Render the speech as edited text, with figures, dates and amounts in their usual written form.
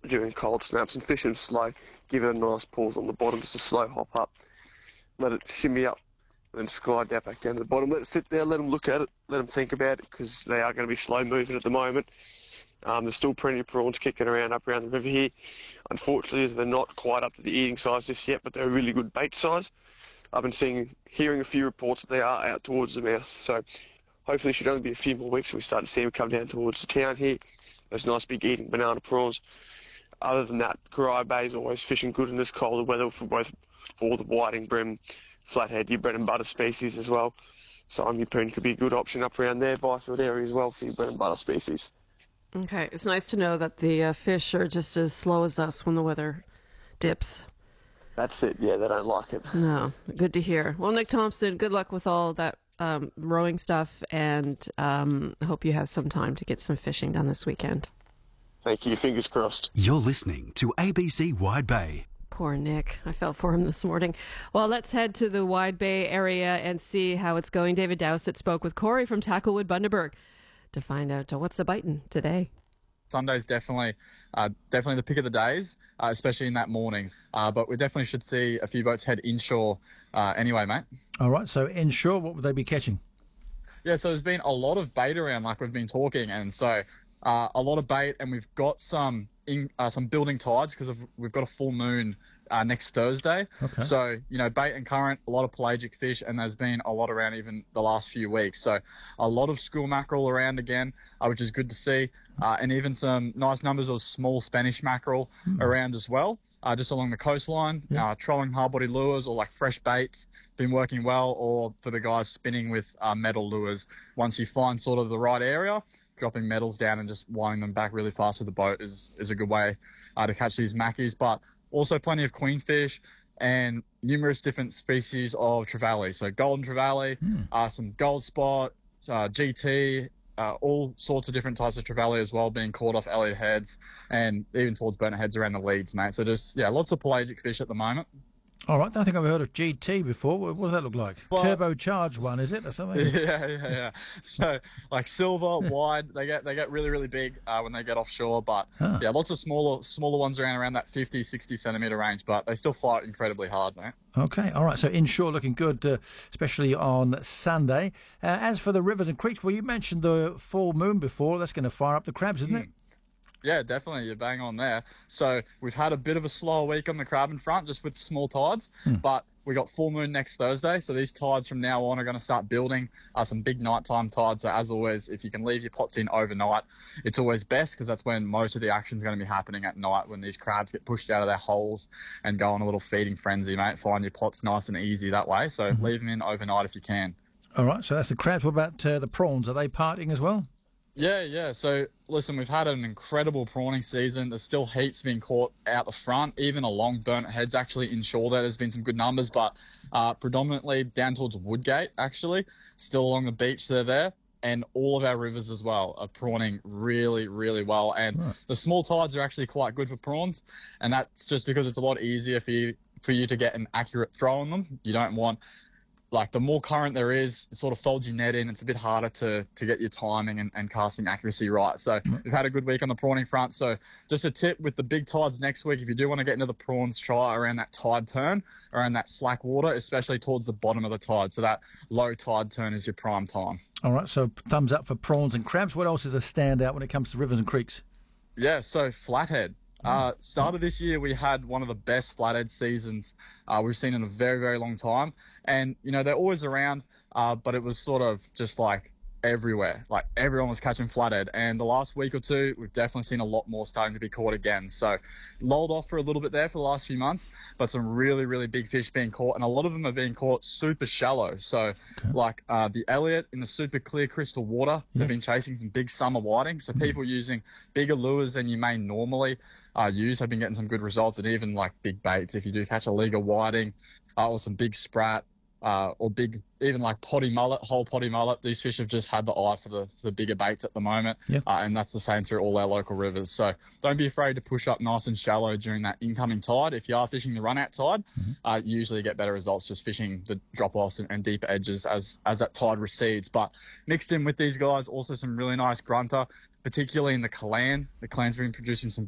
during cold snaps and fish them slow. Give it a nice pause on the bottom, just a slow hop up. Let it shimmy up and then slide back down to the bottom. Let it sit there, let them look at it, let them think about it, because they are going to be slow moving at the moment. There's still plenty of prawns kicking around up around the river here. Unfortunately, they're not quite up to the eating size just yet, but they're a really good bait size. I've been hearing a few reports that they are out towards the mouth, so hopefully it should only be a few more weeks and we start to see them come down towards the town here. Those nice big eating banana prawns. Other than that, Corio Bay is always fishing good in this colder weather for the whiting brim, flathead, your bread and butter species as well. So Yeppoon could be a good option up around there, Byfield area as well for your bread and butter species. Okay, it's nice to know that the fish are just as slow as us when the weather dips. That's it, yeah, they don't like it. No, good to hear. Well, Nick Thompson, good luck with all that rowing stuff, and I hope you have some time to get some fishing done this weekend. Thank you, fingers crossed. You're listening to ABC Wide Bay. Poor Nick. I felt for him this morning. Well, let's head to the Wide Bay area and see how it's going. David Dowsett spoke with Corey from Tacklewood Bundaberg to find out what's the biting today. Sunday's definitely the pick of the days, especially in that mornings. But we definitely should see a few boats head inshore anyway, mate. All right, so inshore, what would they be catching? Yeah, so there's been a lot of bait around, like we've been talking, and so a lot of bait, and we've got some building tides because we've got a full moon next Thursday. Okay. So, bait and current, a lot of pelagic fish, and there's been a lot around even the last few weeks. So a lot of school mackerel around again, which is good to see, and even some nice numbers of small Spanish mackerel around as well. Just along the coastline, trolling hard-body lures or like fresh baits, been working well, or for the guys spinning with metal lures. Once you find sort of the right area, dropping metals down and just winding them back really fast with the boat is a good way to catch these mackies. But also plenty of queenfish and numerous different species of trevally. So golden trevally, some gold spot, GT, all sorts of different types of trevally as well being caught off Elliot heads and even towards burner heads around the leads, mate. So just, lots of pelagic fish at the moment. All right, I don't think I've heard of GT before. What does that look like? Well, turbocharged one, is it, or something? Yeah. So like silver, wide, they get really, really big when they get offshore. But lots of smaller ones around that 50, 60 centimetre range, but they still fight incredibly hard, mate. Okay, all right. So inshore looking good, especially on Sunday. As for the rivers and creeks, well, you mentioned the full moon before. That's going to fire up the crabs, isn't it? Yeah, definitely. You're bang on there. So we've had a bit of a slower week on the crabbing front just with small tides, but we got full moon next Thursday. So these tides from now on are going to start building some big nighttime tides. So as always, if you can leave your pots in overnight, it's always best because that's when most of the action is going to be happening at night when these crabs get pushed out of their holes and go on a little feeding frenzy, mate. Find your pots nice and easy that way. So leave them in overnight if you can. All right. So that's the crabs. What about the prawns? Are they partying as well? Yeah. So, listen, we've had an incredible prawning season. There's still heaps being caught out the front, even along Burnt Heads, actually inshore there's been some good numbers, but predominantly down towards Woodgate, actually, still along the beach there. And all of our rivers as well are prawning really, really well. And the small tides are actually quite good for prawns, and that's just because it's a lot easier for you to get an accurate throw on them. You don't want... the more current there is, it sort of folds your net in. It's a bit harder to get your timing and casting accuracy right. So we've had a good week on the prawning front. So just a tip with the big tides next week, if you do want to get into the prawns, try around that tide turn, around that slack water, especially towards the bottom of the tide. So that low tide turn is your prime time. All right, so thumbs up for prawns and crabs. What else is a standout when it comes to rivers and creeks? Yeah, so flathead. Start of this year, we had one of the best flathead seasons we've seen in a very, very long time. And, they're always around, but it was sort of just everywhere. Everyone was catching flathead. And the last week or two, we've definitely seen a lot more starting to be caught again. So lulled off for a little bit there for the last few months, but some really, really big fish being caught. And a lot of them are being caught super shallow. So the Elliot in the super clear crystal water, they've been chasing some big summer whiting. So people using bigger lures than you may normally use have been getting some good results, and even big baits. If you do catch a leaguer whiting or some big sprat or big, even potty mullet, whole potty mullet, these fish have just had the eye for the bigger baits at the moment. And that's the same through all our local rivers. So don't be afraid to push up nice and shallow during that incoming tide. If you are fishing the run out tide, you usually get better results just fishing the drop offs and deeper edges as that tide recedes. But mixed in with these guys, also some really nice grunter, particularly in the Kalan. The Kalan's been producing some